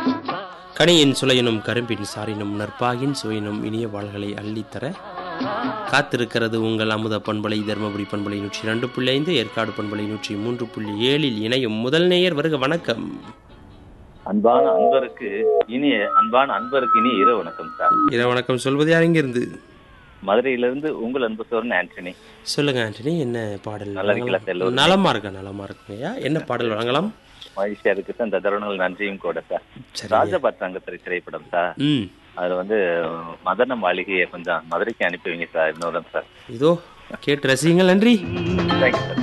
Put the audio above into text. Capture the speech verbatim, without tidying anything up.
கனியின் சுளையினும் கரும்பின் சாரினும் நற்பாகின் சுவையினும் இனிய வாள்களை அள்ளித்தர காத்திருக்கிறது உங்கள் அமுத பண்பலை தர்மபுரி பண்பலை நூற்றி ரெண்டு புள்ளி ஐந்து ஏற்காடு பண்பலை நூற்றி மூன்று புள்ளி ஏழில் இணையும் முதல் நேயர் வருக. வணக்கம். அன்பான அன்பருக்கு இனிய அன்பான அன்பருக்கு இனிய இரவு வணக்கம் சார். இரவு வணக்கம். சொல்வது யார்? இங்கிருந்து? மதுரையிலிருந்து உங்கள் அன்பு சோரன் ஆண்டனி. சொல்லுங்க ஆண்டனி, என்ன பாடல்? நல்லா இருக்கீங்களா சார்? எல்லோரும் நலமா இருக்க நலமா இருக்குங்கய்யா. என்ன பாடல் வழங்கலாம்? மகிழ்ச்சியா இருக்கு சார். இந்த தருணங்கள் நன்றியும் கூட சார். ராஜபாட்டாங்கத்திரை திரைப்படம் சார். ம் அதுல வந்து மதன மாளிகையை கொஞ்சம் மதுரைக்கு அனுப்பி வைங்க சார். இன்னொரு சார் இதோ கேட்டு ரசிங்கள். நன்றி. Thank you sir.